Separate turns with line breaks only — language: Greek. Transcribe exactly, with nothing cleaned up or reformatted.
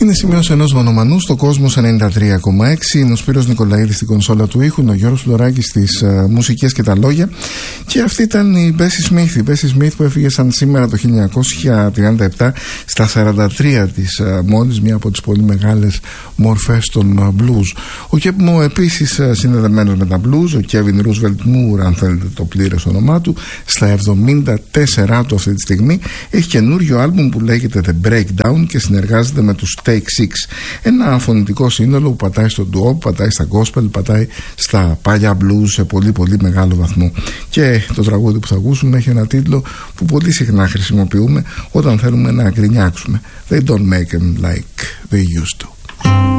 Είναι σημείωση ενός μονομανού στο Κόσμος ενενήντα τρία κόμμα έξι. Είναι ο Σπύρος Νικολαίδης στην κονσόλα του ήχου, ο Γιώργος Φλωράκης στις uh, μουσικές και τα λόγια. Και αυτή ήταν η Bessie Smith, η Bessie Smith που έφυγε σαν σήμερα το χίλια εννιακόσια τριάντα επτά στα σαράντα τρία της uh, μόλις, μια από τις πολύ μεγάλες μορφές των uh, blues. Ο Κέπμο επίσης uh, συνδεδεμένος με τα blues, ο Kevin Roosevelt Moore, αν θέλετε το πλήρες όνομά του, στα εβδομήντα τέσσερα του αυτή τη στιγμή, έχει καινούριο άλμπουμ που λέγεται The Breakdown και συνεργάζεται με τους Take Six, ένα φωνητικό σύνολο που πατάει στο ντουό, πατάει στα gospel, πατάει στα παλιά blues σε πολύ πολύ μεγάλο βαθμό. Και το τραγούδι που θα ακούσουμε έχει ένα τίτλο που πολύ συχνά χρησιμοποιούμε όταν θέλουμε να γκρινιάξουμε. They don't make them like they used to.